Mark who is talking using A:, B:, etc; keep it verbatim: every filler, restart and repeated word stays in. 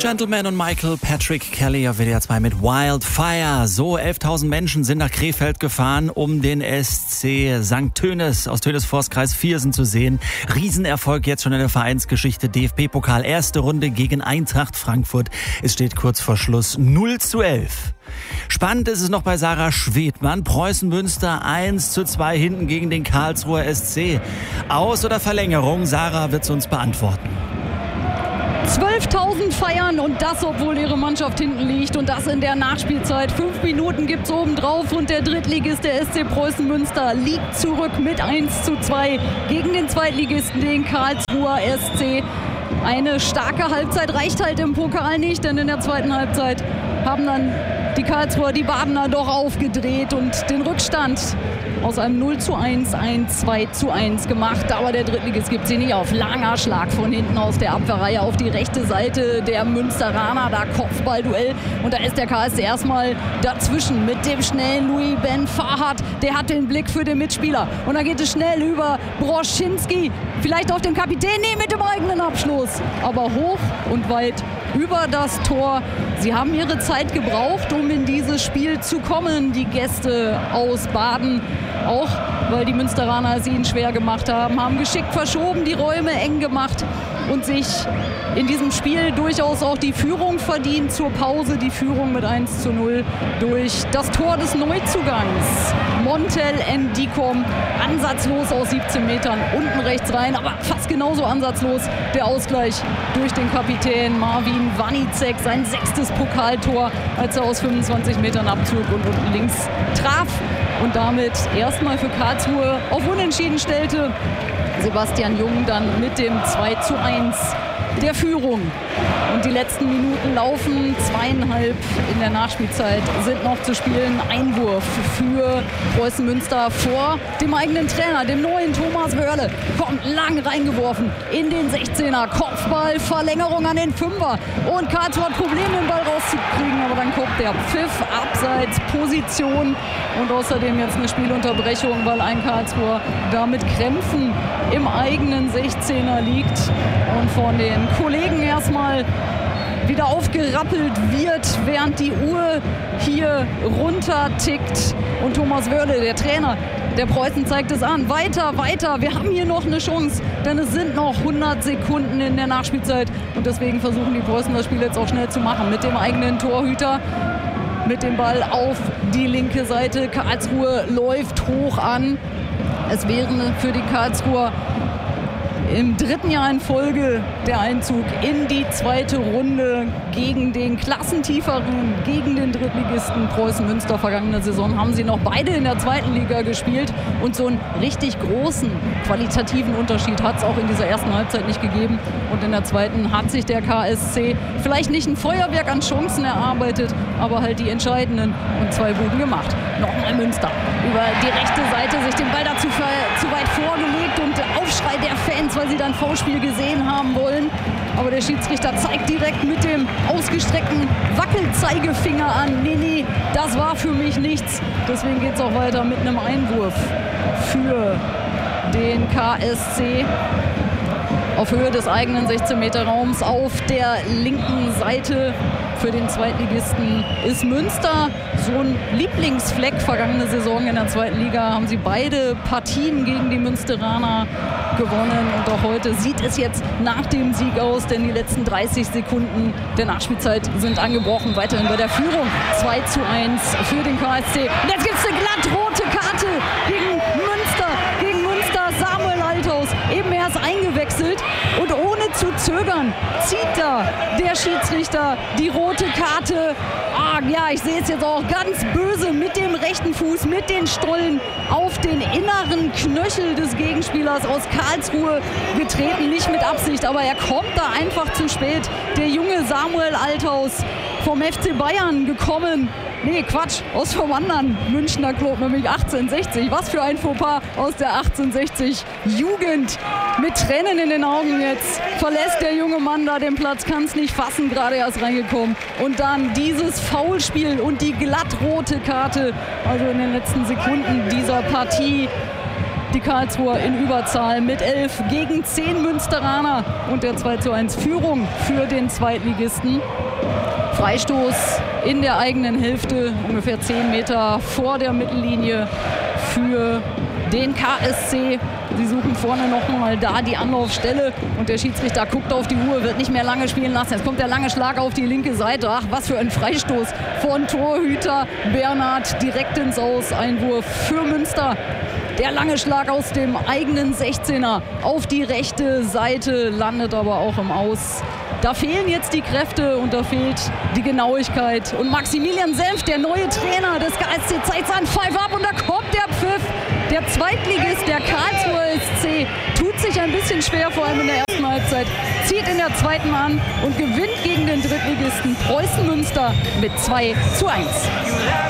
A: Gentleman und Michael Patrick Kelly auf W D R zwei mit Wildfire. So, elftausend Menschen sind nach Krefeld gefahren, um den S C Sankt Tönis aus Tönis-Forst-Kreis Viersen zu sehen. Riesenerfolg jetzt schon in der Vereinsgeschichte. D F B-Pokal, erste Runde gegen Eintracht Frankfurt. Es steht kurz vor Schluss null zu elf. Spannend ist es noch bei Sarah Schwedmann. Preußen Münster eins zu zwei hinten gegen den Karlsruher S C. Aus- oder Verlängerung? Sarah wird es uns beantworten.
B: zwölftausend feiern und das, obwohl ihre Mannschaft hinten liegt und das in der Nachspielzeit. Fünf Minuten gibt's obendrauf und der Drittligist, der S C Preußen Münster, liegt zurück mit eins zu zwei gegen den Zweitligisten, den Karlsruher S C. Eine starke Halbzeit reicht halt im Pokal nicht, denn in der zweiten Halbzeit haben dann die Karlsruher, die Badener doch aufgedreht und den Rückstand aus einem null zu eins ein zwei zu eins gemacht. Aber der Drittligist gibt sie nicht auf. Langer Schlag von hinten aus der Abwehrreihe auf die rechte Seite der Münsteraner. Da Kopfballduell. Und da ist der K S C erstmal dazwischen mit dem schnellen Louis Ben Farhat. Der hat den Blick für den Mitspieler. Und da geht es schnell über Broschinski. Vielleicht auf den Kapitän. Nee, mit dem eigenen Abschluss. Aber hoch und weit über das Tor. Sie haben ihre Zeit gebraucht, um in dieses Spiel zu kommen, die Gäste aus Baden. Auch weil die Münsteraner es ihnen schwer gemacht haben, haben geschickt verschoben, die Räume eng gemacht und sich in diesem Spiel durchaus auch die Führung verdient. Zur Pause die Führung mit eins zu null durch das Tor des Neuzugangs. Montel Ndikom, ansatzlos aus siebzehn Metern, unten rechts rein, aber fast genauso ansatzlos der Ausgleich durch den Kapitän Marvin Wanicek, sein sechstes Pokaltor, als er aus fünfundzwanzig Metern abzog und unten links traf und damit erstmal für Karlsruhe auf Unentschieden stellte. Sebastian Jung dann mit dem zwei zu eins der Führung. Und die letzten Minuten laufen, zweieinhalb in der Nachspielzeit sind noch zu spielen. Einwurf für Preußen Münster vor dem eigenen Trainer, dem neuen Thomas Wörle. Kommt lang reingeworfen in den sechzehner. Kopfball, Verlängerung an den Fünfer. Und Karlsruhe hat Probleme, den Ball rauszukriegen. Aber dann kommt der Pfiff, abseits, Position. Und außerdem jetzt eine Spielunterbrechung, weil ein Karlsruher da mit Krämpfen im eigenen sechzehner liegt. Und von den Kollegen erstmal wieder aufgerappelt wird, während die Uhr hier runter tickt. Und Thomas Wörle, der Trainer der Preußen, zeigt es an. Weiter, weiter, wir haben hier noch eine Chance, denn es sind noch hundert Sekunden in der Nachspielzeit. Und deswegen versuchen die Preußen das Spiel jetzt auch schnell zu machen mit dem eigenen Torhüter. Mit dem Ball auf die linke Seite. Karlsruhe läuft hoch an. Es wäre für die Karlsruher im dritten Jahr in Folge der Einzug in die zweite Runde gegen den Klassentieferen, gegen den Drittligisten Preußen Münster. Vergangene Saison haben sie noch beide in der zweiten Liga gespielt und so einen richtig großen qualitativen Unterschied hat es auch in dieser ersten Halbzeit nicht gegeben. Und in der zweiten hat sich der K S C vielleicht nicht ein Feuerwerk an Chancen erarbeitet, aber halt die entscheidenden und zwei Buden gemacht. Nochmal Münster über die rechte Seite sich den Ball dazu zu weit vorgelegt und der Aufschrei der Fans, weil sie dann Foulspiel gesehen haben wollen. Aber der Schiedsrichter zeigt direkt mit dem ausgestreckten Wackelzeigefinger an. Nee, nee, das war für mich nichts. Deswegen geht es auch weiter mit einem Einwurf für den K S C. Auf Höhe des eigenen sechzehn Meter Raums auf der linken Seite. Für den Zweitligisten ist Münster so ein Lieblingsfleck. Vergangene Saison in der zweiten Liga haben sie beide Partien gegen die Münsteraner gewonnen. Und auch heute sieht es jetzt nach dem Sieg aus, denn die letzten dreißig Sekunden der Nachspielzeit sind angebrochen. Weiterhin bei der Führung zwei zu eins für den K S C. Und jetzt gibt es eine glattrote Karte gegen Münster. Gegen Münster Samuel Althaus. Eben erst eingewechselt und ohne zu zögern zieht da der Schiedsrichter die rote Karte. Ah, ja, ich sehe es jetzt auch ganz böse mit dem rechten Fuß, mit den Stollen auf den inneren Knöchel des Gegenspielers aus Karlsruhe getreten. Nicht mit Absicht, aber er kommt da einfach zu spät. Der junge Samuel Althaus vom F C Bayern gekommen. Nee, Quatsch, aus vom anderen Münchner Club, nämlich achtzehnhundertsechzig. Was für ein Fauxpas aus der achtzehnhundertsechzig Jugend. Mit Tränen in den Augen jetzt verlässt der junge Mann da den Platz, kann es nicht fassen, gerade erst reingekommen. Und dann dieses Foulspiel und die glattrote Karte, also in den letzten Sekunden dieser Partie. die Karlsruher in Überzahl mit elf gegen zehn Münsteraner und der zwei zu eins Führung für den Zweitligisten. Freistoß in der eigenen Hälfte, ungefähr zehn Meter vor der Mittellinie für den K S C. Sie suchen vorne nochmal da die Anlaufstelle und der Schiedsrichter guckt auf die Uhr, wird nicht mehr lange spielen lassen. Jetzt kommt der lange Schlag auf die linke Seite. Ach, was für ein Freistoß von Torhüter Bernhard direkt ins Aus. Einwurf für Münster. Der lange Schlag aus dem eigenen sechzehner auf die rechte Seite, landet aber auch im Aus. Da fehlen jetzt die Kräfte und da fehlt die Genauigkeit. Und Maximilian Senf, der neue Trainer des K S C, zeigt seinen Pfeif ab und da kommt der Pfiff. Der Zweitligist, der Karlsruher S C, tut sich ein bisschen schwer, vor allem in der ersten Halbzeit, zieht in der zweiten an und gewinnt gegen den Drittligisten Preußen Münster mit zwei zu eins.